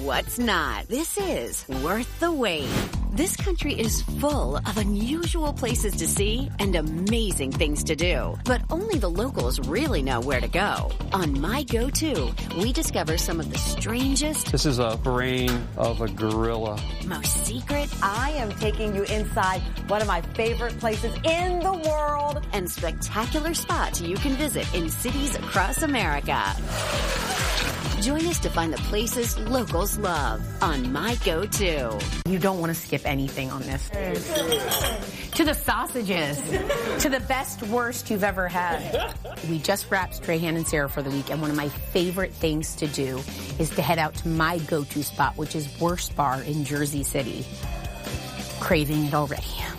what's not. This is worth the wait. This country is full of unusual places to see and amazing things to do. But only the locals really know where to go. On My Go-To, we discover some of the strangest... This is a brain of a gorilla. ...most secret... I am taking you inside one of my favorite places in the world. ...and spectacular spots you can visit in cities across America. Join us to find the places locals love on My Go-To. You don't want to skip anything on this. To the sausages, to the best, worst you've ever had. We just wrapped Strahan and Sarah for the week, and one of my favorite things to do is to head out to my go-to spot, which is Worst Bar in Jersey City. Craving it already.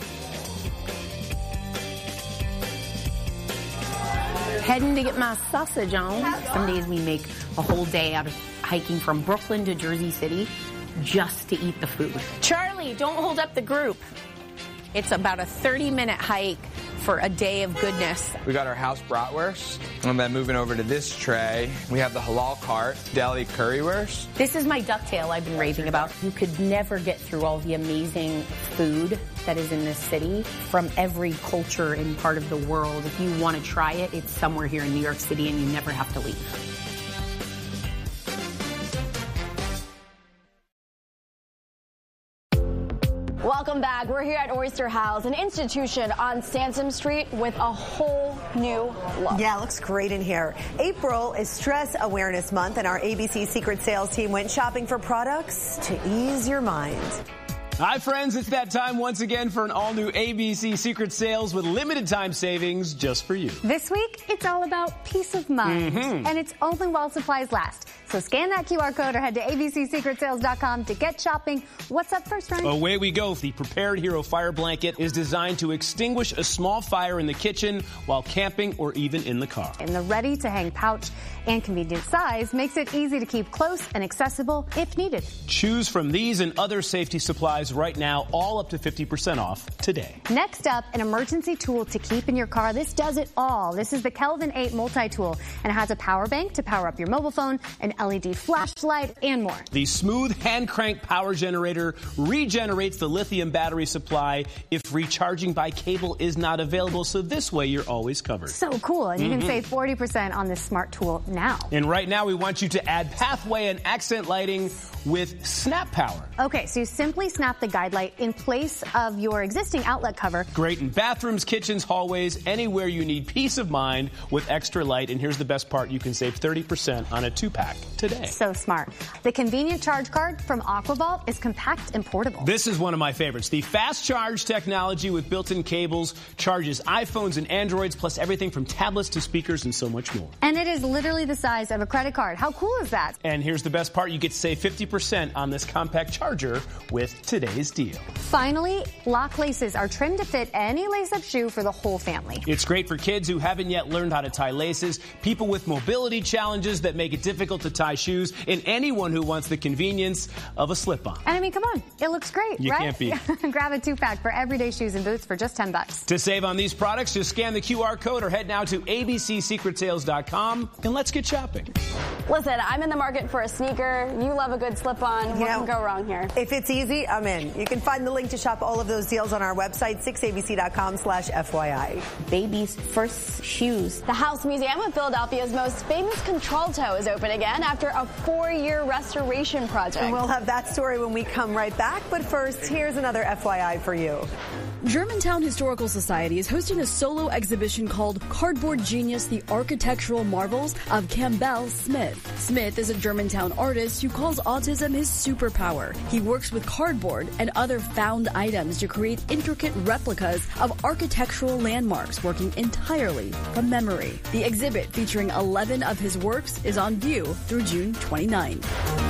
Heading to get my sausage on. Some days we make a whole day out of hiking from Brooklyn to Jersey City just to eat the food. Charlie, don't hold up the group. It's about a 30-minute hike for a day of goodness. We got our house bratwurst, and then moving over to this tray, we have the halal cart deli currywurst. This is my ducktail I've been raving about. You could never get through all the amazing food that is in this city from every culture and part of the world. If you want to try it, it's somewhere here in New York City, and you never have to leave. Welcome back. We're here at Oyster House, an institution on Sansom Street with a whole new look. Yeah, it looks great in here. April is Stress Awareness Month, and our ABC Secret Sales team went shopping for products to ease your mind. Hi, friends. It's that time once again for an all-new ABC Secret Sales with limited time savings just for you. This week, it's all about peace of mind, and it's only while supplies last. So scan that QR code or head to abcsecretsales.com to get shopping. What's up first, Ryan? Away we go. The Prepared Hero Fire Blanket is designed to extinguish a small fire in the kitchen while camping or even in the car. And the ready-to-hang pouch and convenient size makes it easy to keep close and accessible if needed. Choose from these and other safety supplies right now, all up to 50% off today. Next up, an emergency tool to keep in your car. This does it all. This is the Kelvin 8 multi-tool, and it has a power bank to power up your mobile phone, an LED flashlight, and more. The smooth hand crank power generator regenerates the lithium battery supply if recharging by cable is not available, so this way you're always covered. So cool, and you can save 40% on this smart tool now. And right now we want you to add pathway and accent lighting with Snap Power. Okay, so you simply snap the guide light in place of your existing outlet cover. Great in bathrooms, kitchens, hallways, anywhere you need peace of mind with extra light. And here's the best part, you can save 30% on a 2-pack today. So smart. The convenient charge card from AquaVault is compact and portable. This is one of my favorites. The fast charge technology with built-in cables charges iPhones and Androids, plus everything from tablets to speakers and so much more. And it is literally the size of a credit card. How cool is that? And here's the best part, you get to save 50% on this compact charger with today's deal. Finally, lock laces are trimmed to fit any lace-up shoe for the whole family. It's great for kids who haven't yet learned how to tie laces, people with mobility challenges that make it difficult to tie shoes, and anyone who wants the convenience of a slip-on. And I mean, come on, it looks great, you right? Can't beat it. Grab a 2-pack for everyday shoes and boots for just $10. To save on these products, just scan the QR code or head now to abcsecretsales.com and let's get shopping. Listen, I'm in the market for a sneaker. You love a good slip-on. What can go wrong here? If it's easy, I'm in. You can find the link to shop all of those deals on our website, 6abc.com/FYI. Baby's first shoes. The House Museum of Philadelphia's most famous contralto is open again after a 4-year restoration project. And we'll have that story when we come right back. But first, here's another FYI for you. Germantown Historical Society is hosting a solo exhibition called Cardboard Genius, the Architectural Marvels of Campbell Smith. Smith is a Germantown artist who calls autism his superpower. He works with cardboard and other found items to create intricate replicas of architectural landmarks, working entirely from memory. The exhibit, featuring 11 of his works, is on view through June 29.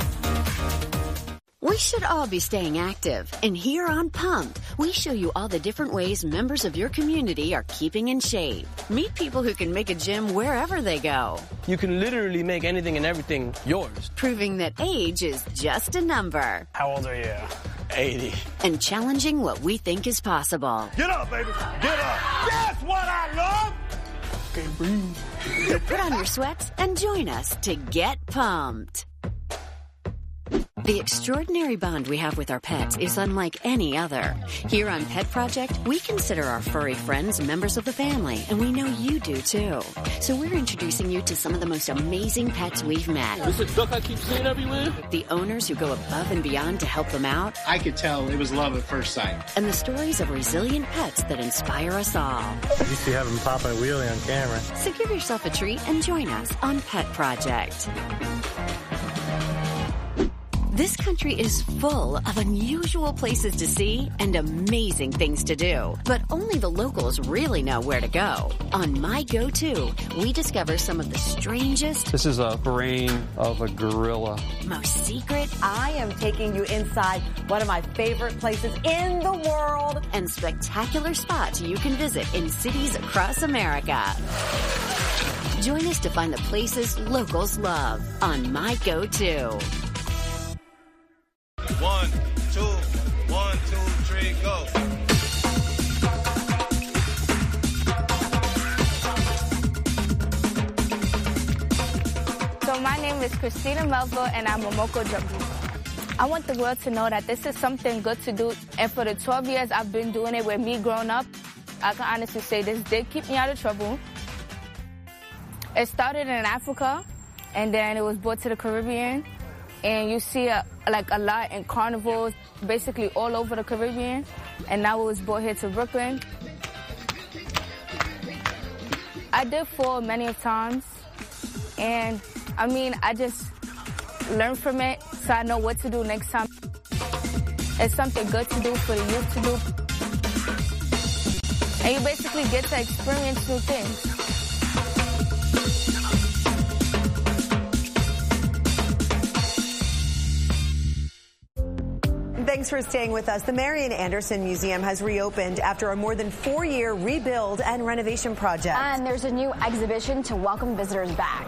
We should all be staying active, and here on Pumped, we show you all the different ways members of your community are keeping in shape. Meet people who can make a gym wherever they go. You can literally make anything and everything yours. Proving that age is just a number. How old are you? 80. And challenging what we think is possible. Get up, baby. Get up. That's what I love. Okay, breathe. So put on your sweats and join us to get pumped. The extraordinary bond we have with our pets is unlike any other. Here on Pet Project, we consider our furry friends members of the family, and we know you do too. So we're introducing you to some of the most amazing pets we've met. This is a duck I keep seeing everywhere? The owners who go above and beyond to help them out. I could tell it was love at first sight. And the stories of resilient pets that inspire us all. I used to have him pop a wheelie on camera. So give yourself a treat and join us on Pet Project. This country is full of unusual places to see and amazing things to do. But only the locals really know where to go. On My Go-To, we discover some of the strangest... This is a brain of a gorilla. ...most secret... I am taking you inside one of my favorite places in the world. ...and spectacular spots you can visit in cities across America. Join us to find the places locals love on My Go-To. 1, 2, 1, 2, 3, go. So my name is Christina Melville, and I'm a Moko Jambu. I want the world to know that this is something good to do, and for the 12 years I've been doing it with me growing up, I can honestly say this did keep me out of trouble. It started in Africa, and then it was brought to the Caribbean. And you see a lot in carnivals, basically all over the Caribbean. And now it was brought here to Brooklyn. I did fall many times. And, I just learned from it so I know what to do next time. It's something good to do for the youth to do. And you basically get to experience new things. Thanks for staying with us. The Marian Anderson Museum has reopened after a more than 4-year rebuild and renovation project. And there's a new exhibition to welcome visitors back.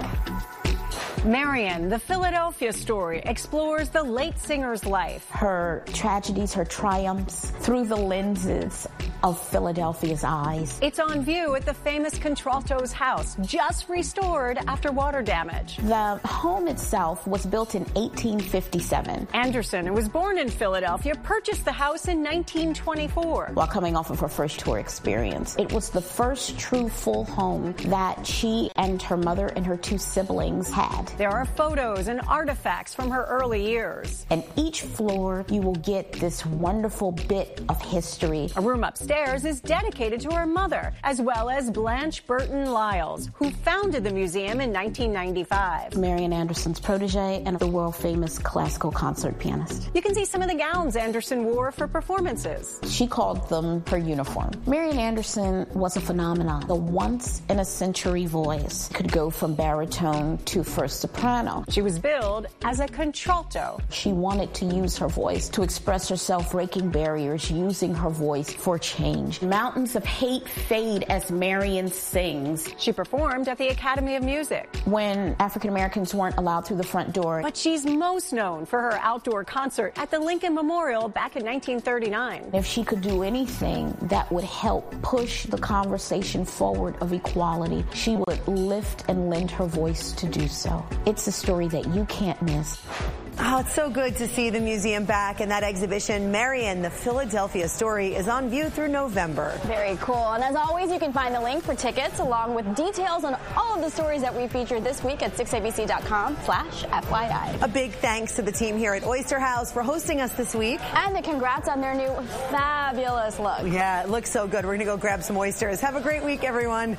Marian, the Philadelphia story, explores the late singer's life. Her tragedies, her triumphs, through the lenses of Philadelphia's eyes. It's on view at the famous Contralto's house, just restored after water damage. The home itself was built in 1857. Anderson, who was born in Philadelphia, purchased the house in 1924. While coming off of her first tour experience, it was the first true full home that she and her mother and her 2 siblings had. There are photos and artifacts from her early years. And each floor, you will get this wonderful bit of history. A room upstairs is dedicated to her mother, as well as Blanche Burton Lyles, who founded the museum in 1995. Marian Anderson's protege and the world-famous classical concert pianist. You can see some of the gowns Anderson wore for performances. She called them her uniform. Marian Anderson was a phenomenon. The once-in-a-century voice could go from baritone to first soprano. She was billed as a contralto. She wanted to use her voice to express herself, breaking barriers, using her voice for change. Mountains of hate fade as Marian sings. She performed at the Academy of Music when African Americans weren't allowed through the front door. But she's most known for her outdoor concert at the Lincoln Memorial back in 1939. If she could do anything that would help push the conversation forward of equality, she would lift and lend her voice to do so. It's a story that you can't miss. Oh, it's so good to see the museum back, and that exhibition, Marian, the Philadelphia story, is on view through November. Very cool. And as always, you can find the link for tickets along with details on all of the stories that we featured this week at 6abc.com/FYI. A big thanks to the team here at Oyster House for hosting us this week. And a congrats on their new fabulous look. Yeah, it looks so good. We're going to go grab some oysters. Have a great week, everyone.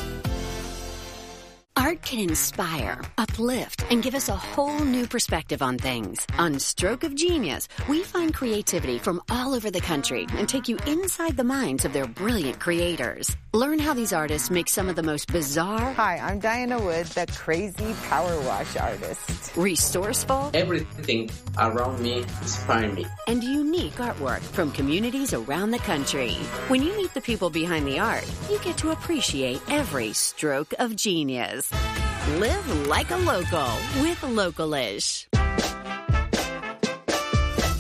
Art can inspire, uplift, and give us a whole new perspective on things. On Stroke of Genius, we find creativity from all over the country and take you inside the minds of their brilliant creators. Learn how these artists make some of the most bizarre... Hi, I'm Diana Wood, the crazy power wash artist. Resourceful... Everything around me inspires me. And unique artwork from communities around the country. When you meet the people behind the art, you get to appreciate every stroke of genius. Live like a local with Localish.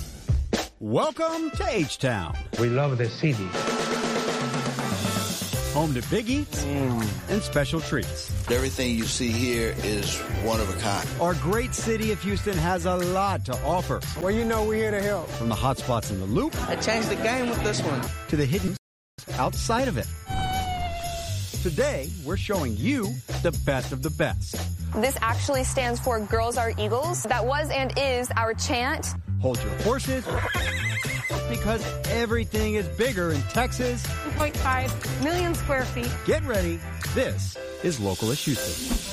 Welcome to H-Town. We love the city. home to big eats and special treats. Everything you see here is one of a kind. Our great city of Houston has a lot to offer. Well, you know we're here to help. From the hot spots in the Loop. I changed the game with this one. To the hidden outside of it. Today, we're showing you the best of the best. This actually stands for Girls Are Eagles. That was and is our chant. Hold your horses, because everything is bigger in Texas. 2.5 million square feet. Get ready. This is Local-ish Houston.